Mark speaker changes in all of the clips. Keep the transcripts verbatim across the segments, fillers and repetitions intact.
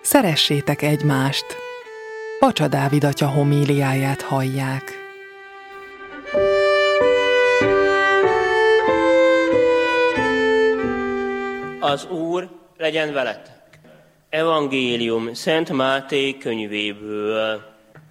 Speaker 1: Szeressétek egymást! Pacsa Dávid atya homíliáját hallják.
Speaker 2: Az Úr legyen veletek. Evangélium Szent Máté könyvéből.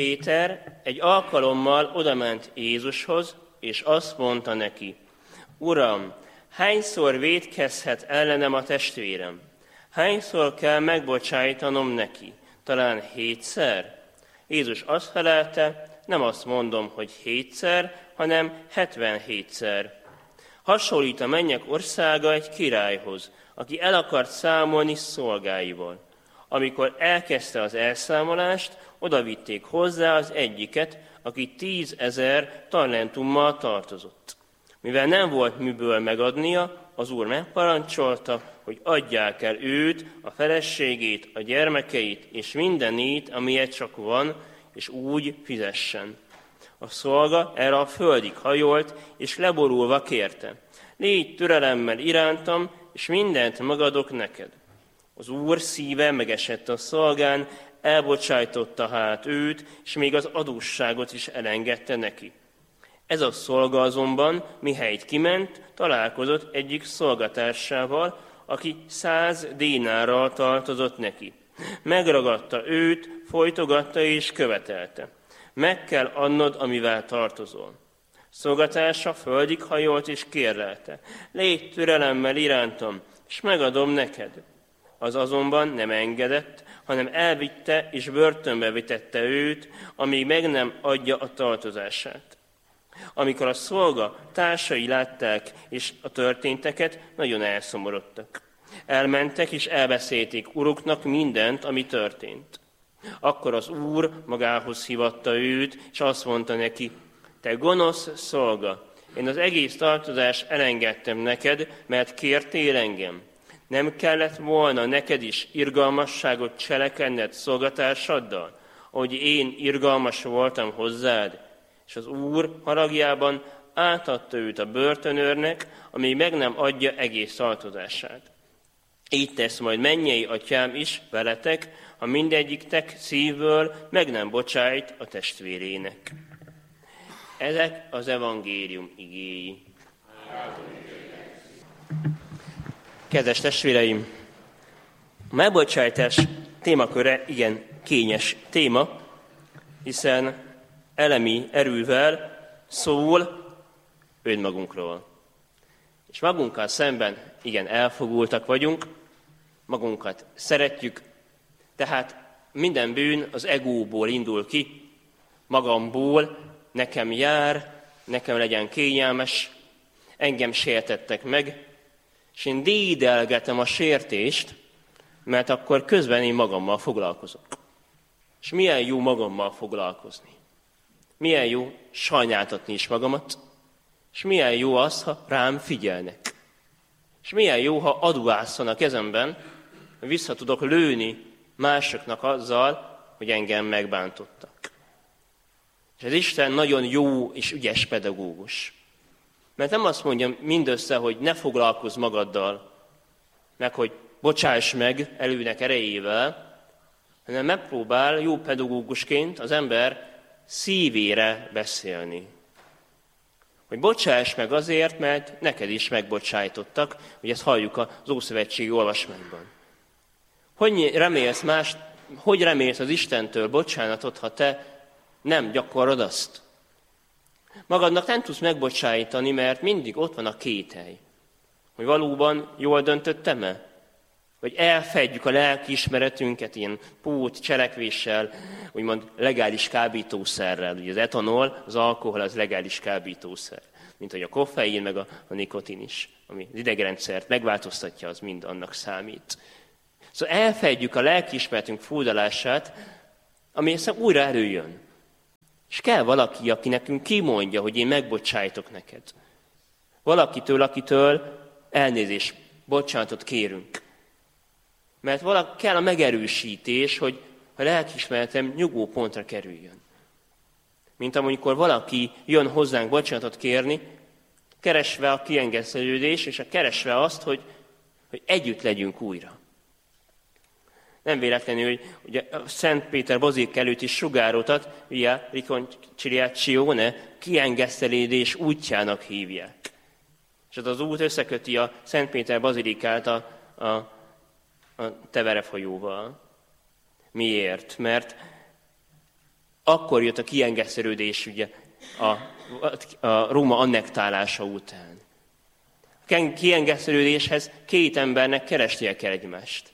Speaker 2: Péter egy alkalommal odament Jézushoz, és azt mondta neki: Uram, hányszor vétkezhet ellenem a testvérem? Hányszor kell megbocsájtanom neki? Talán hétszer? Jézus azt felelte: nem azt mondom, hogy hétszer, hanem hetvenhétszer. Hasonlít a mennyek országa egy királyhoz, aki el akart számolni szolgáival. Amikor elkezdte az elszámolást, odavitték hozzá az egyiket, aki tízezer talentummal tartozott. Mivel nem volt miből megadnia, az úr megparancsolta, hogy adják el őt, a feleségét, a gyermekeit és mindenét, amilyet csak van, és úgy fizessen. A szolga erre a földig hajolt, és leborulva kérte: légy türelemmel irántam, és mindent megadok neked. Az úr szíve megesett a szolgán, elbocsájtotta hát őt, és még az adósságot is elengedte neki. Ez a szolga azonban, mihelyt kiment, találkozott egyik szolgatársával, aki száz dénárral tartozott neki. Megragadta őt, folytogatta és követelte: meg kell adnod, amivel tartozol. Szolgatársa földig hajolt és kérlelte: légy türelemmel irántam, és megadom neked. Az azonban nem engedett, hanem elvitte és börtönbe vitette őt, amíg meg nem adja a tartozását. Amikor a szolga társai látták és a történteket, nagyon elszomorodtak. Elmentek és elbeszélték uruknak mindent, ami történt. Akkor az úr magához hívatta őt, és azt mondta neki: te gonosz szolga, én az egész tartozást elengedtem neked, mert kértél engem. Nem kellett volna neked is irgalmasságot cselekedned szolgatársaddal, ahogy én irgalmas voltam hozzád? És az úr haragjában átadta őt a börtönőrnek, amíg meg nem adja egész tartozását. Így tesz majd mennyei atyám is veletek, ha mindegyiktek szívből meg nem bocsájt a testvérének. Ezek az evangélium igéi. Kedves testvéreim, a megbocsájtás témaköre igen kényes téma, hiszen elemi erővel szól önmagunkról. És magunkkal szemben igen elfogultak vagyunk, magunkat szeretjük, tehát minden bűn az egóból indul ki, magamból, nekem jár, nekem legyen kényelmes, engem sértettek meg, és én dédelgetem a sértést, mert akkor közben én magammal foglalkozok. És milyen jó magammal foglalkozni. Milyen jó sajnáltatni is magamat, és milyen jó az, ha rám figyelnek. És milyen jó, ha aduász van a kezemben, vissza tudok lőni másoknak azzal, hogy engem megbántottak. És az Isten nagyon jó és ügyes pedagógus. Mert nem azt mondja mindössze, hogy ne foglalkozz magaddal, meg hogy bocsáss meg előnek erejével, hanem megpróbál jó pedagógusként az ember szívére beszélni. Hogy bocsáss meg azért, mert neked is megbocsájtottak, hogy ezt halljuk az Ószövetségi olvasmányban. Hogy remélsz, más, hogy remélsz az Istentől bocsánatot, ha te nem gyakorlod azt? Magadnak nem tudsz megbocsájtani, mert mindig ott van a kételj. Hogy valóban jól döntöttem-e? Vagy elfedjük a lelkiismeretünket ilyen pót cselekvéssel, úgymond legális kábítószerrel. Ugye az etanol, az alkohol az legális kábítószer. Mint hogy a koffein, meg a, a nikotin is. Ami az idegrendszert megváltoztatja, az mind annak számít. Szóval elfedjük a lelkiismeretünk furdalását, ami aztán újra előjön. És kell valaki, aki nekünk kimondja, hogy én megbocsájtok neked. Valakitől, akitől elnézést, bocsánatot kérünk. Mert valaki kell a megerősítés, hogy a lelkiismeretem nyugvó pontra kerüljön. Mint amikor valaki jön hozzánk bocsánatot kérni, keresve a kiengesztelődés, és keresve azt, hogy, hogy együtt legyünk újra. Nem véletlenül, hogy ugye a Szent Péter bazilika előtt is sugároztat, via riconciliazione, kiengesztelődés útjának hívják. És az az út összeköti a Szent Péter bazilikát a, a, a Tevere folyóval. Miért? Mert akkor jött a kiengesztelődés ugye a, a Róma annektálása után. A kiengesztelődéshez két embernek keresnie kell egymást.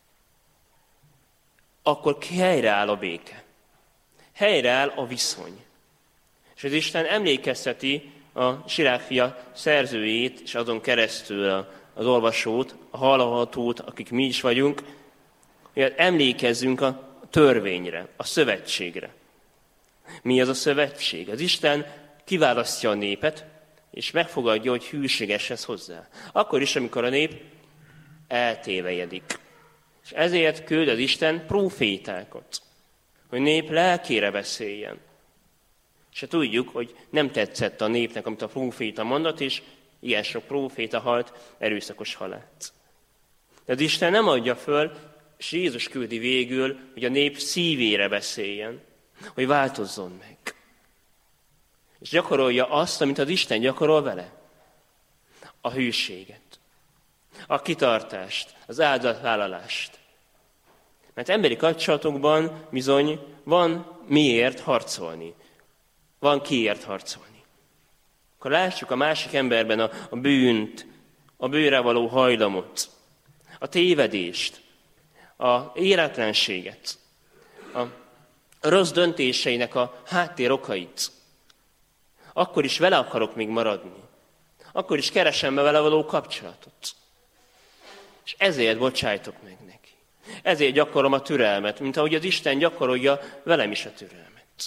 Speaker 2: Akkor helyreáll a béke. Helyreáll a viszony. És az Isten emlékezteti a Sirák fia szerzőjét, és azon keresztül az olvasót, a hallhatót, akik mi is vagyunk, hogy emlékezzünk a törvényre, a szövetségre. Mi az a szövetség? Az Isten kiválasztja a népet, és megfogadja, hogy hűséges lesz hozzá. Akkor is, amikor a nép eltévejedik. És ezért küld az Isten prófétákat, hogy nép lelkére beszéljen. És tudjuk, hogy nem tetszett a népnek, amit a próféta mondott, és ilyen sok próféta halt erőszakos halált. De az Isten nem adja föl, és Jézus küldi végül, hogy a nép szívére beszéljen, hogy változzon meg. És gyakorolja azt, amit az Isten gyakorol vele. A hűséget, a kitartást, az áldozatvállalást. Mert emberi kapcsolatokban bizony van miért harcolni. Van kiért harcolni. Akkor lássuk a másik emberben a, a bűnt, a bűnre való hajlamot, a tévedést, a életlenséget, a rossz döntéseinek a háttérokait. Akkor is vele akarok még maradni. Akkor is keresem be vele való kapcsolatot. És ezért bocsájtok meg neki. Ezért gyakorolom a türelmet, mint ahogy az Isten gyakorolja velem is a türelmet.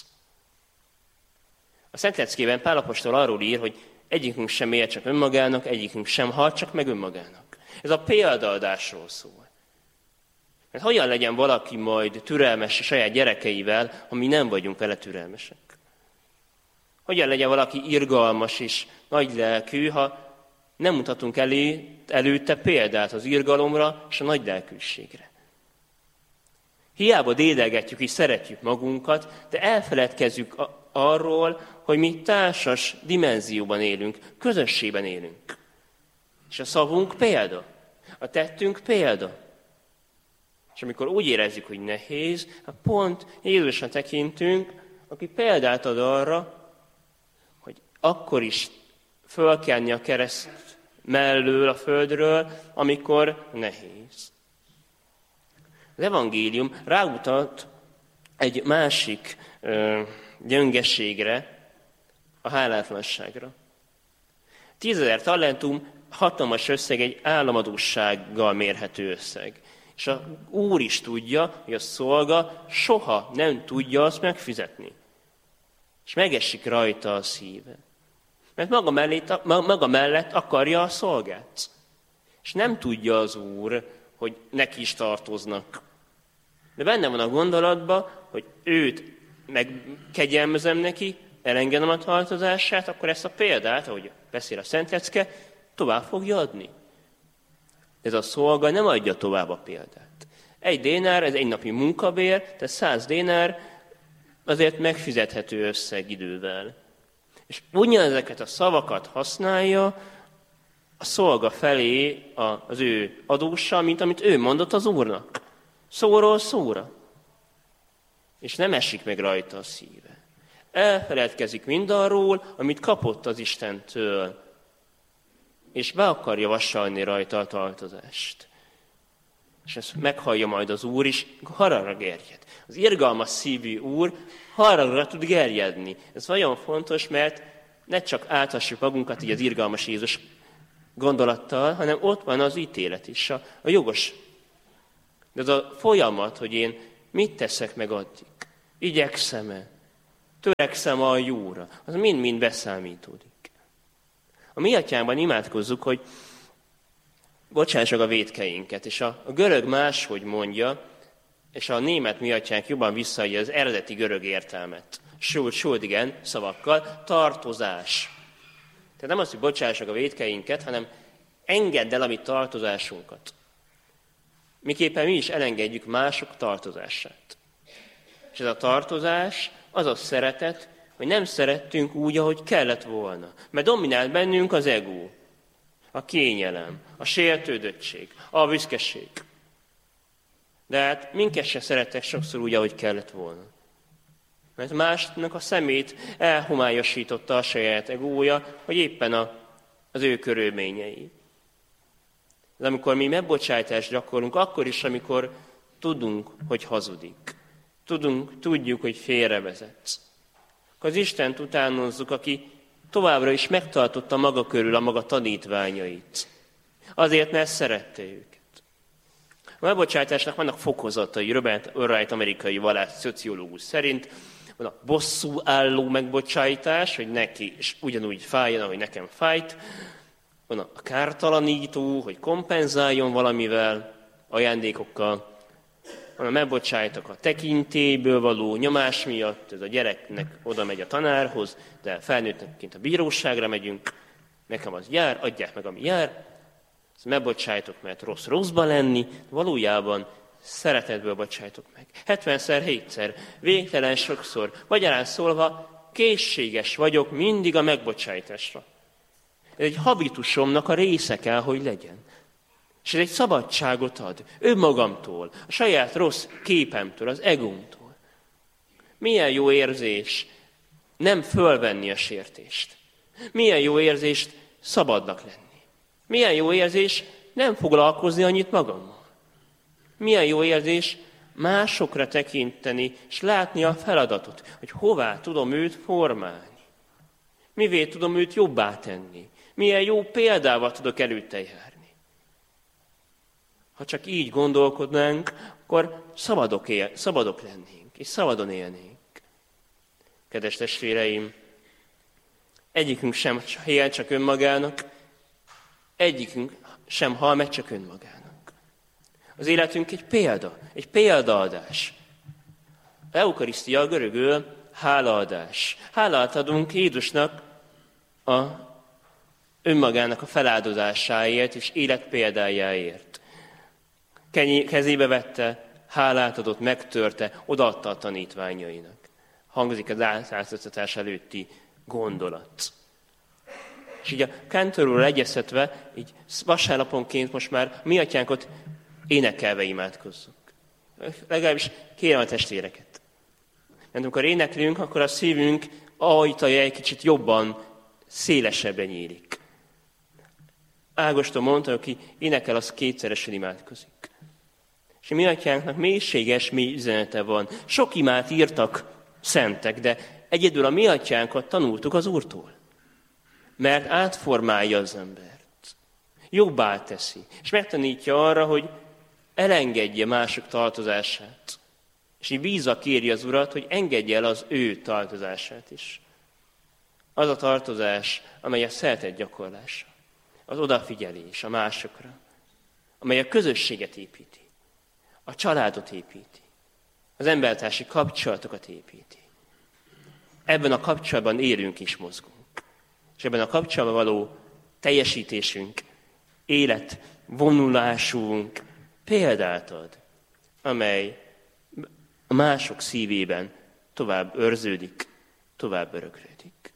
Speaker 2: A Szent Leckében Pál apostol arról ír, hogy egyikünk sem él csak önmagának, egyikünk sem hal csak meg önmagának. Ez a példaadásról szól. Mert hogyan legyen valaki majd türelmes a saját gyerekeivel, ha mi nem vagyunk vele türelmesek? Hogyan legyen valaki irgalmas és nagylelkű, ha nem mutatunk elé, előtte példát az irgalomra és a nagylelkűségre? Hiába dédelgetjük és szeretjük magunkat, de elfeledkezzük arról, hogy mi társas dimenzióban élünk, közösségben élünk. És a szavunk példa, a tettünk példa. És amikor úgy érezzük, hogy nehéz, hát pont Jézusra tekintünk, aki példát ad arra, hogy akkor is fölkelni a kereszt mellől a földről, amikor nehéz. Az evangélium rámutat egy másik ö, gyöngeségre, a hálátlanságra. Tízezer talentum hatalmas összeg, egy államadóssággal mérhető összeg. És a Úr is tudja, hogy a szolga soha nem tudja azt megfizetni. És megesik rajta a szíve. Mert maga mellett, maga mellett akarja a szolgát. És nem tudja az Úr, hogy neki is tartoznak. De benne van a gondolatban, hogy őt megkegyelmezem neki, elengedem a tartozását, akkor ezt a példát, ahogy beszél a Szent Lecke, tovább fogja adni. Ez a szolga nem adja tovább a példát. Egy dénár, ez egy napi munkabér, tehát száz dénár azért megfizethető összeg idővel. És ugyanezeket a szavakat használja a szolga felé az ő adóssal, mint amit ő mondott az Úrnak. Szóról szóra. És nem esik meg rajta a szíve. Elfeledkezik mindarról, amit kapott az Istentől, és be akarja vassalni rajta a tartozást. És ezt meghallja majd az Úr is, haragra gerjed. Az irgalmas szívű Úr haragra tud gerjedni. Ez nagyon fontos, mert ne csak átassuk magunkat így az irgalmas Jézus gondolattal, hanem ott van az ítélet is, a, a jogos. De az a folyamat, hogy én mit teszek meg addig, igyekszem-e, törekszem a jóra, az mind-mind beszámítódik. A mi atyánkban imádkozzuk, hogy bocsássak a vétkeinket, és a, a görög máshogy mondja, és a német mi atyánk jobban visszaadja az eredeti görög értelmet. Schuldigen szavakkal, tartozás. Tehát nem az, hogy bocsássak a vétkeinket, hanem engedd el a mi tartozásunkat. miképpen mi is elengedjük mások tartozását. És ez a tartozás, az a szeretet, hogy nem szerettünk úgy, ahogy kellett volna. Mert dominált bennünk az ego, a kényelem, a sértődöttség, a büszkeség. De hát minket se szerettek sokszor úgy, ahogy kellett volna. Mert másnak a szemét elhomályosította a saját egója, hogy éppen a, az ő körülményei. De amikor mi megbocsájtást gyakorlunk, akkor is, amikor tudunk, hogy hazudik. Tudunk, tudjuk, hogy félrevezet. Akkor az Istent utánozzuk, aki továbbra is megtartotta maga körül a maga tanítványait. Azért, mert szerette őket. A megbocsátásnak vannak fokozatai. Robert Wright, amerikai vallási szociológus szerint van a bosszú álló megbocsájtás, hogy neki is ugyanúgy fájjon, ahogy nekem fájt. Van a kártalanító, hogy kompenzáljon valamivel, ajándékokkal. Van a megbocsájtok a tekintélyből való nyomás miatt, ez a gyereknek oda megy a tanárhoz, de felnőttként a bíróságra megyünk, nekem az jár, adják meg, ami jár. Ezt megbocsájtok, mert rossz rosszba lenni, valójában szeretetből bocsájtok meg. hetvenszer, hétszer, végtelen sokszor, magyarán szólva, készséges vagyok mindig a megbocsájtásra. Ez egy habitusomnak a része kell, hogy legyen. És ez egy szabadságot ad önmagamtól, a saját rossz képemtől, az egómtól. Milyen jó érzés nem fölvenni a sértést. Milyen jó érzés szabadnak lenni. Milyen jó érzés nem foglalkozni annyit magammal. Milyen jó érzés másokra tekinteni, és látni a feladatot, hogy hová tudom őt formálni. Mivé tudom őt jobbá tenni. Milyen jó példával tudok előtte járni. Ha csak így gondolkodnánk, akkor szabadok, él, szabadok lennénk, és szabadon élnénk. Kedves testvéreim, egyikünk sem él csak önmagának, egyikünk sem hal meg csak önmagának. Az életünk egy példa, egy példaadás. A eukarisztia a görögül hálaadás. Hálát adunk Jézusnak a önmagának a feláldozásáért és életpéldájáért. Kezébe vette, hálát adott, megtörte, odaadta a tanítványainak. Hangzik az álcáztatás előtti gondolat. És így a kántorról egyeztetve, így vasárnaponként most már mi atyánkot énekelve imádkozzunk. Legalábbis kérem a testvéreket. Mert amikor éneklünk, akkor a szívünk ajtaja egy kicsit jobban, szélesebben nyílik. Ágoston mondta, aki énekel, az kétszeresen imádkozik. És a mi atyánknak mélységes mély üzenete van. Sok imát írtak szentek, de egyedül a mi atyánkat tanultuk az Úrtól. Mert átformálja az embert. Jobbá teszi. És megtanítja arra, hogy elengedje mások tartozását. És így bízva kéri az Urat, hogy engedje el az ő tartozását is. Az a tartozás, amely a szeretet gyakorlása. Az odafigyelés a másokra. Amely a közösséget építi. A családot építi. Az embertársi kapcsolatokat építi. Ebben a kapcsolatban élünk és mozgunk. És ebben a kapcsolatban való teljesítésünk, életvonulásunk példát ad, amely a mások szívében tovább őrződik, tovább öröklődik.